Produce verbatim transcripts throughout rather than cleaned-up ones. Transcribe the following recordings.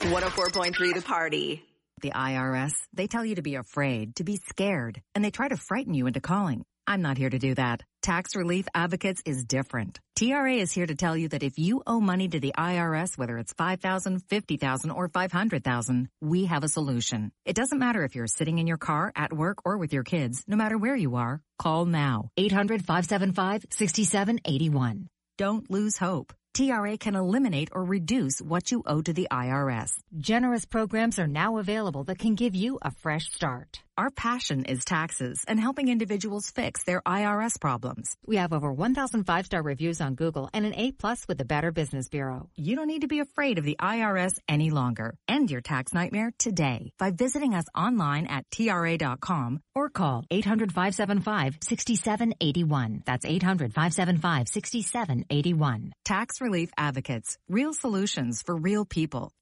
one oh four point three The Party. The I R S, they tell you to be afraid, to be scared, and they try to frighten you into calling. I'm not here to do that. Tax Relief Advocates is different. T R A is here to tell you that if you owe money to the I R S, whether it's five thousand dollars, fifty thousand dollars, or five hundred thousand dollars, we have a solution. It doesn't matter if you're sitting in your car, at work, or with your kids. No matter where you are, call now. eight hundred, five seven five, six seven eight one. Don't lose hope. T R A can eliminate or reduce what you owe to the I R S. Generous programs are now available that can give you a fresh start. Our passion is taxes and helping individuals fix their I R S problems. We have over one thousand five-star reviews on Google and an A plus with the Better Business Bureau. You don't need to be afraid of the I R S any longer. End your tax nightmare today by visiting us online at T R A dot com or call eight hundred, five seven five, six seven eight one. That's eight hundred, five seven five, six seven eight one. Tax Relief Advocates. Real solutions for real people.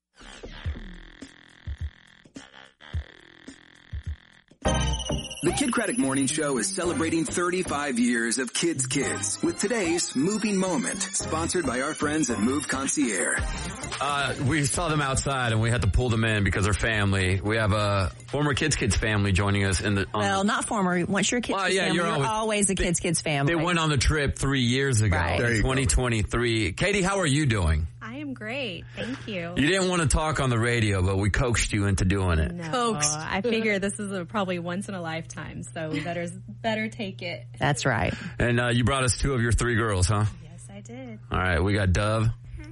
The Kid Craddock Morning Show is celebrating thirty-five years of Kids Kids with today's Moving Moment, sponsored by our friends at Move Concierge. Uh, we saw them outside and we had to pull them in because they're family. We have a former Kids Kids family joining us in the. On well, not former. Once you're a Kids well, Kids yeah, family, you're, you're always, always a Kids they, Kids family. They went on the trip three years ago, right. in twenty twenty-three. Katie, how are you doing? I am great. Thank you. You didn't want to talk on the radio, but we coaxed you into doing it. No, Coaxed. I figure this is a, probably once in a lifetime, so we better better take it. That's right. And uh, you brought us two of your three girls, huh? Yes, I did. All right, we got Dove.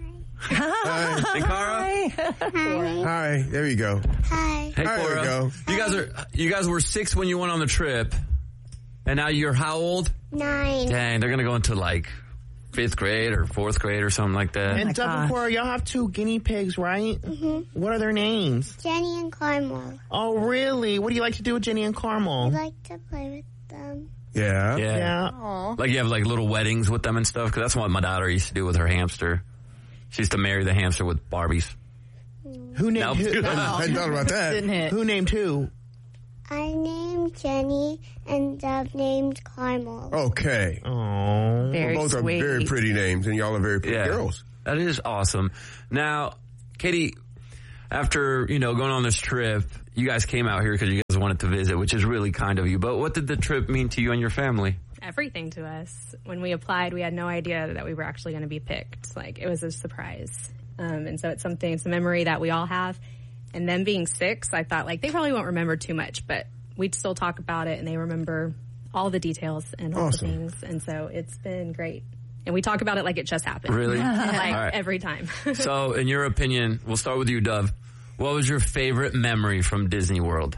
Hi. Hey, Cara. Hi. Hi. There you go. Hi. Hey, There Cora. you go. You guys are you guys were six when you went on the trip, and now you're how old? Nine. Dang, they're gonna go into like fifth grade or fourth grade or something like that. And Dove and Cora, y'all have two guinea pigs, right? Mm-hmm. What are their names? Jenny and Carmel. Oh, really? What do you like to do with Jenny and I Carmel? like to play with them. Yeah. Yeah. Yeah. Aww. Like you have like little weddings with them and stuff, because that's what my daughter used to do with her hamster. She used to marry the hamster with Barbies. Who named Nope. who? I hadn't thought about that. Didn't it? Who named who? I named Jenny and Dove named Carmel. Okay. Oh. Very Both sweet. are very pretty names, and y'all are very pretty Yeah. girls. That is awesome. Now, Katie, after, you know, going on this trip, you guys came out here because you guys wanted to visit, which is really kind of you. But what did the trip mean to you and your family? Everything to us. When we applied, we had no idea that we were actually going to be picked. Like, it was a surprise. Um, and so it's something, it's a memory that we all have. And then being six, I thought, like, they probably won't remember too much, but we'd still talk about it, and they remember all the details and all Awesome. the things. And so it's been great. And we talk about it like it just happened. Really? Like, All right. every time. So, in your opinion, we'll start with you, Dove. What was your favorite memory from Disney World?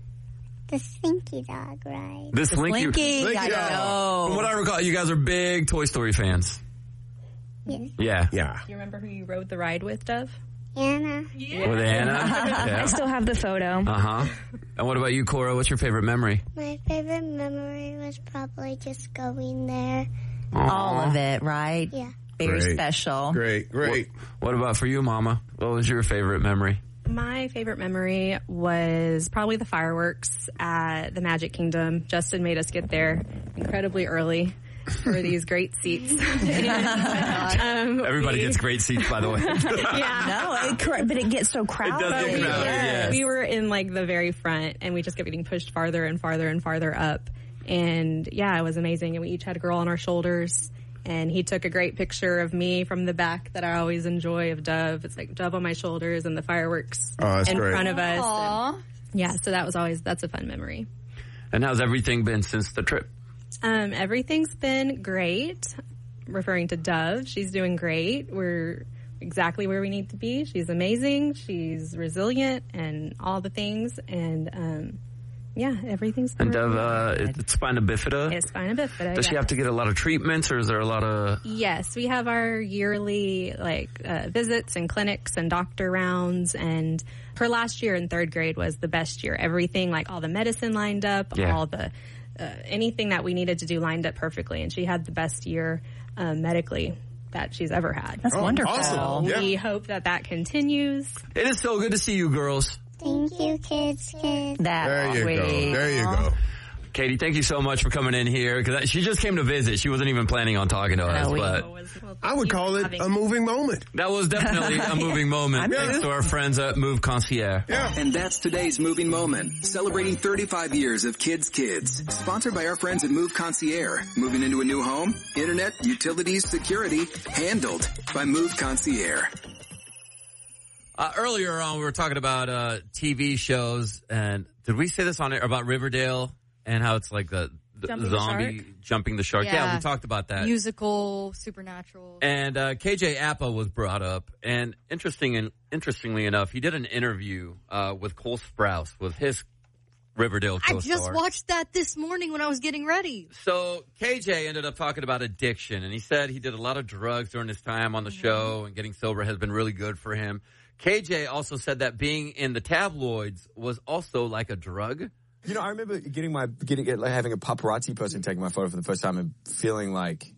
The Slinky Dog ride. The Slinky. Slinky, Slinky I dog. know. From what I recall, you guys are big Toy Story fans. Yes. Yeah. Yeah. You remember who you rode the ride with, Dove? Anna. With Anna? Yeah. I still have the photo. Uh-huh. And what about you, Cora? What's your favorite memory? My favorite memory was probably just going there. All of it, right? Yeah. Very Great. special. Great, great. What, what about for you, Mama? What was your favorite memory? My favorite memory was probably the fireworks at the Magic Kingdom. Justin made us get there incredibly early for these great seats. And, um, Everybody we- gets great seats, by the way. Yeah. No, it, cor- but it gets so crowded. It does get crowded, yeah. We were in like the very front, and we just kept getting pushed farther and farther and farther up. And yeah, it was amazing. And we each had a girl on our shoulders. And he took a great picture of me from the back that I always enjoy of Dove. It's like Dove on my shoulders and the fireworks Oh, that's in great. front of us. Aww. And yeah, so that was always, that's a fun memory. And how's everything been since the trip? Um, everything's been great. Referring to Dove, she's doing great. We're exactly where we need to be. She's amazing. She's resilient and all the things. And um, yeah, everything's been And Dove, really uh, good. it's spina bifida. It's spina bifida. Does she yes. have to get a lot of treatments, or is there a lot of... Yes, we have our yearly like uh, visits and clinics and doctor rounds. And her last year in third grade was the best year. Everything, like all the medicine lined up, Yeah. all the uh, anything that we needed to do lined up perfectly. And she had the best year uh, medically that she's ever had. That's Oh, wonderful. awesome. Yeah. We hope that that continues. It is so good to see you girls. Thank you, kids, kids. That There you sweet. go. There you go. Katie, thank you so much for coming in here because she just came to visit. She wasn't even planning on talking to us, but I would call it a moving moment. That was definitely a moving moment. Thanks to our friends at Move Concierge. Yeah. And that's today's moving moment, celebrating thirty-five years of Kids Kids. Sponsored by our friends at Move Concierge. Moving into a new home, internet, utilities, security, handled by Move Concierge. Uh, earlier on, we were talking about uh, T V shows, and did we say this on air about Riverdale and how it's like the, the Jumping the zombie shark? jumping the shark? Yeah. Yeah. we talked about that. Musical, supernatural. And uh, K J Apa was brought up, and interesting and interestingly enough, he did an interview uh, with Cole Sprouse with his Riverdale I co-star. just watched that this morning when I was getting ready. So K J ended up talking about addiction, and he said he did a lot of drugs during his time on the Mm-hmm. show, and getting sober has been really good for him. K J also said that being in the tabloids was also like a drug. You know, I remember getting my getting like having a paparazzi person taking my photo for the first time and feeling like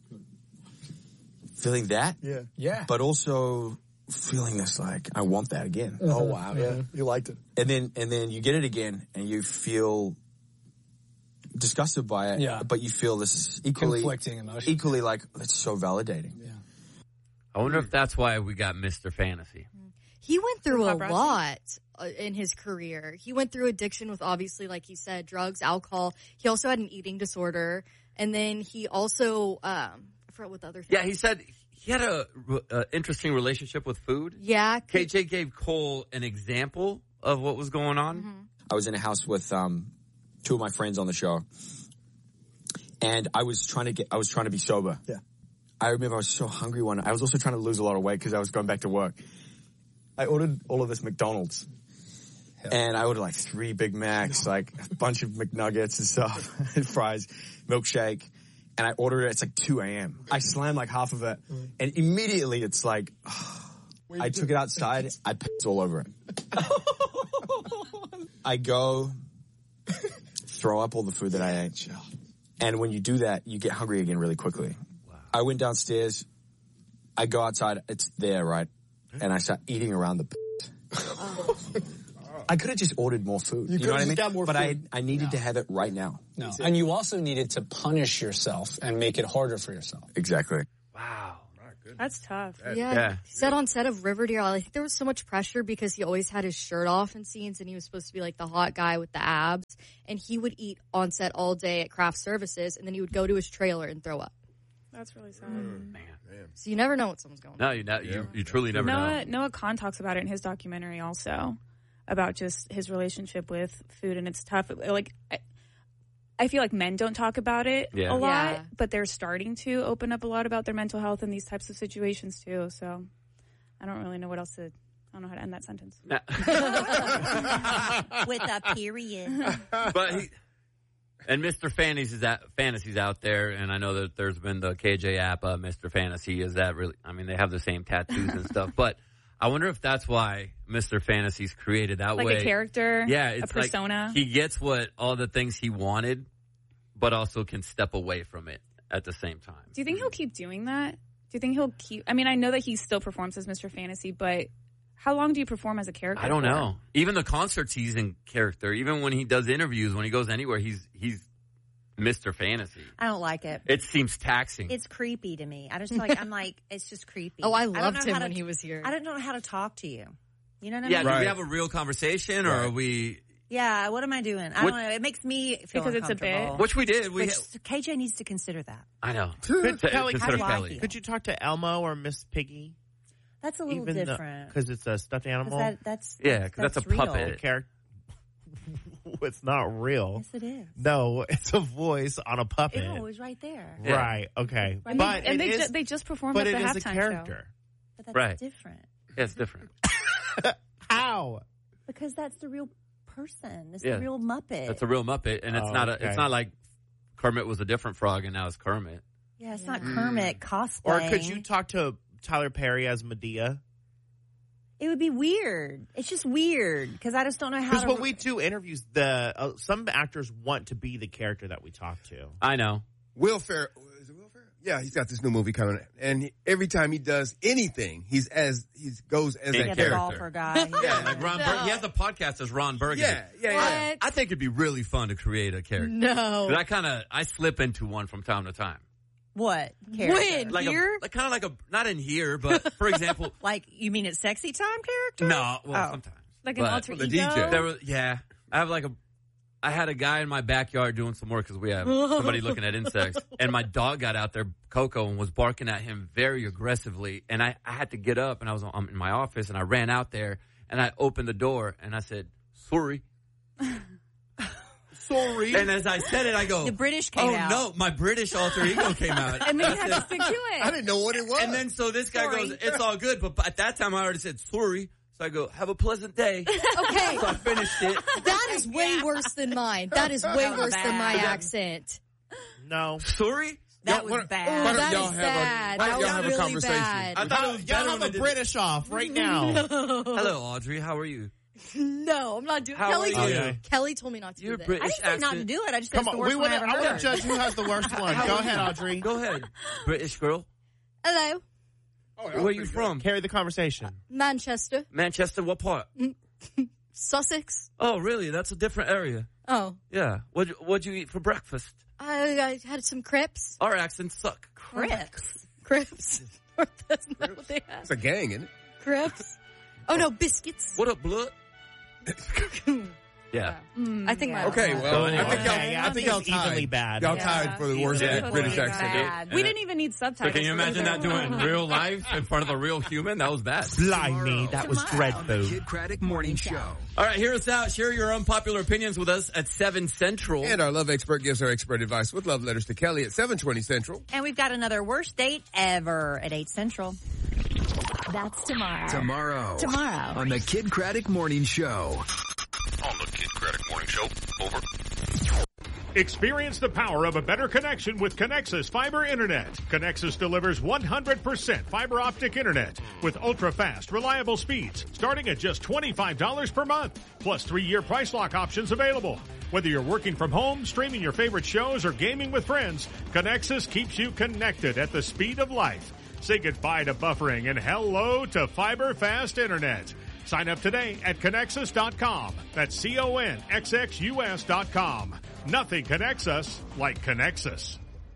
feeling that. Yeah. Yeah. But also feeling this like I want that again. Oh wow, yeah, you liked it. And then and then you get it again and you feel disgusted by it. Yeah. But you feel this is equally Conflicting emotion. equally like it's so validating. Yeah. I wonder if that's why we got Mister Fantasy. He went through a Paparazzi? lot uh, in his career. He went through addiction with, obviously, like he said, drugs, alcohol. He also had an eating disorder. And then he also, um, I forgot what the other thing. Yeah, he said he had a, a interesting relationship with food. Yeah. K J gave Cole an example of what was going on. Mm-hmm. I was in a house with um, two of my friends on the show, and I was trying to get. I was trying to be sober. Yeah. I remember I was so hungry one night. I was also trying to lose a lot of weight because I was going back to work. I ordered all of this McDonald's, and I ordered like three Big Macs, like a bunch of McNuggets and stuff, and fries, milkshake, and I ordered it. It's like two a.m. I slammed like half of it, and immediately it's like. I took it outside. I pissed all over it. I go throw up all the food that I ate. And when you do that, you get hungry again really quickly. Wow. I went downstairs. I go outside. It's there, right? And I start eating around the piss. I could have just ordered more food. You You, know what I could've mean? just got more but food. I I needed No. to have it right now. No, and you also needed to punish yourself and make it harder for yourself. Exactly. Wow. That's tough. Yeah. Yeah. He said on set of Riverdale, I think there was so much pressure because he always had his shirt off in scenes and he was supposed to be like the hot guy with the abs. And he would eat on set all day at craft services and then he would go to his trailer and throw up. That's really sad. Man. So you never know what someone's going No, you, not, you, you truly never know. Noah, Noah Kahn talks about it in his documentary also, about just his relationship with food, and it's tough. Like, I, I feel like men don't talk about it Yeah. a lot, Yeah. but they're starting to open up a lot about their mental health in these types of situations too. So I don't really know what else to, I don't know how to end that sentence. With a period. But he, and Mister Fantasy's out, Fantasy's out there, and I know that there's been the K J Apa, Mister Fantasy. Is that really? I mean, they have the same tattoos and stuff, but I wonder if that's why Mister Fantasy's created that Like way. a character, Yeah, a it's like persona. he gets what all the things he wanted, but also can step away from it at the same time. Do you think he'll keep doing that? Do you think he'll keep, I mean, I know that he still performs as Mister Fantasy, but how long do you perform as a character? I don't for? know. Even the concerts, he's in character. Even when he does interviews, when he goes anywhere, he's he's Mister Fantasy. I don't like it. It seems taxing. It's creepy to me. I just feel like I'm like it's just creepy. Oh, I don't loved know him how to- when he was here. I don't know how to talk to you. You know what I yeah, mean? do Right. we have a real conversation, or are we? Yeah. What am I doing? I What- don't know. It makes me feel Because it's a uncomfortable. bit. Which we did. We Which K J needs to consider that. I know. Could, To- Kelly, consider how do I Kelly. feel? could you talk to Elmo or Miss Piggy? That's a little Even different. because it's a stuffed 'Cause animal. that, that's Yeah, 'cause that's a real. puppet. Character. It's not real. Yes, it is. No, it's a voice on a puppet. Ew, it was right there. Yeah. Right. Okay. Right. But And it they, is, ju- they just performed but at it the is a halftime character. But that's Right. different. Yeah, it's different. How? Because that's the real person. It's Yeah. the real Muppet. That's a real Muppet, and it's Oh, not. A, okay. It's not like Kermit was a different frog, and now it's Kermit. yeah, it's not Kermit cosplaying. Or could you talk to Tyler Perry as Medea? It would be weird. It's just weird because I just don't know how Because to. when we do interviews, the uh, some actors want to be the character that we talk to. I know. Will Ferrell. Is it Will Ferrell? Yeah, he's got this new movie coming, and he, every time he does anything, he's as he goes as Yeah, that the character. golfer guy. Yeah, like Ron. Bur- he has a podcast as Ron Burgundy. Yeah, yeah, yeah. I think it'd be really fun to create a character. No. 'Cause I kind of I slip into one from time to time. What? Character? When? Like Here? a, like kind of like a not in here, but for example, Like, you mean it's sexy time character? no, well Oh. sometimes Like an But alter the ego. D J. there was yeah. I have like a. I had a guy in my backyard doing some work because we have somebody looking at insects, and my dog got out there, Coco, and was barking at him very aggressively. And I, I had to get up, and I was um, in my office, and I ran out there, and I opened the door, and I said, "Sorry." Sorry. And as I said it, I go, The British came oh, out. no, my British alter ego came out. And then I you had said- to stick to it. I didn't know what it was. And then so this guy Sorry. goes, it's all good. But at that time, I already said, sorry. So I go, have a pleasant day. Okay. So I finished it. That is way worse than mine. That is way worse than my bad. accent. No. Sorry? That Y'all- was why- bad. Oh, Why don't that y'all is have a- bad. why That don't was y'all have a really conversation? bad. I thought it Y'all, was y'all better have when a they British off right now. did- Hello, Audrey. How are you? No, I'm not doing. How Kelly are told, you? me, Kelly told me not to You're do that. British I didn't say not to accent. do it. I just said Come it's the on, worst we one I want ever to heard. judge who has the worst one. Go ahead, Audrey. Go ahead. British girl. Hello, Where are you from? Carry the conversation. Manchester, Manchester. What part? Sussex. Oh, really? That's a different area. Oh, Yeah. What'd you, what'd you eat for breakfast? I, I had some crepes. Our accents suck. Crips. Crepes. That's not what they have. It's a gang, isn't it? Crepes. Oh no, biscuits. What up, blood? Yeah. I think my Okay, well, I think Okay, y'all, yeah, I think y'all it's evenly tied. bad. Y'all Yeah. tied for the worst Yeah. British Totally accent. bad. We didn't even need So subtitles. can you imagine that doing in real life in front of a real human? That was bad. Blimey, that was On the dreadful. Kid Craddock Morning Show. All right, hear us out. Share your unpopular opinions with us at seven Central. And our love expert gives her expert advice with love letters to Kelly at seven twenty Central. And we've got another worst date ever at eight Central. That's tomorrow. Tomorrow. Tomorrow. On the Kid Craddock Morning Show. On the Kid Craddock Morning Show. Over. Experience the power of a better connection with Connexus Fiber Internet. Connexus delivers one hundred percent fiber optic internet with ultra-fast, reliable speeds starting at just twenty-five dollars per month, plus three-year price lock options available. Whether you're working from home, streaming your favorite shows, or gaming with friends, Connexus keeps you connected at the speed of life. Say goodbye to buffering and hello to fiber fast internet. Sign up today at Connexus dot com. That's C O N X X U S dot com. Nothing connects us like Connexus.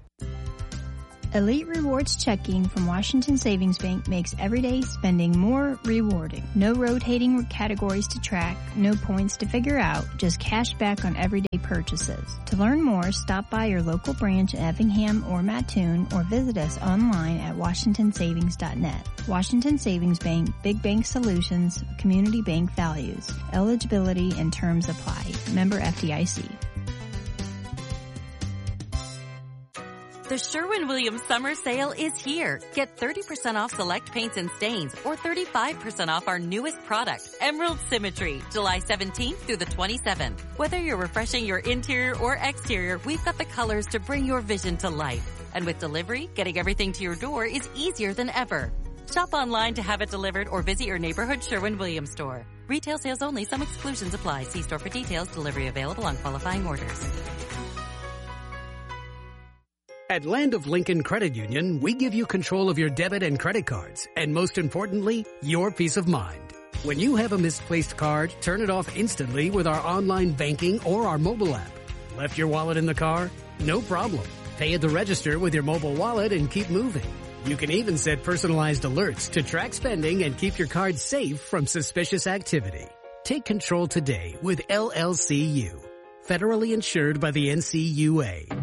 Elite Rewards checking from Washington Savings Bank makes everyday spending more rewarding. No rotating categories to track, no points to figure out, just cash back on everyday purchases. To learn more, stop by your local branch in Effingham or Mattoon or visit us online at washington savings dot net. Washington Savings Bank, Big Bank Solutions, Community Bank Values. Eligibility and terms apply. Member F D I C. The Sherwin-Williams Summer Sale is here. Get thirty percent off select paints and stains or thirty-five percent off our newest product, Emerald Symmetry, July seventeenth through the twenty-seventh. Whether you're refreshing your interior or exterior, we've got the colors to bring your vision to life. And with delivery, getting everything to your door is easier than ever. Shop online to have it delivered or visit your neighborhood Sherwin-Williams store. Retail sales only. Some exclusions apply. See store for details. Delivery available on qualifying orders. At Land of Lincoln Credit Union, we give you control of your debit and credit cards, and most importantly, your peace of mind. When you have a misplaced card, turn it off instantly with our online banking or our mobile app. Left your wallet in the car? No problem. Pay at the register with your mobile wallet and keep moving. You can even set personalized alerts to track spending and keep your card safe from suspicious activity. Take control today with L L C U. Federally insured by the N C U A.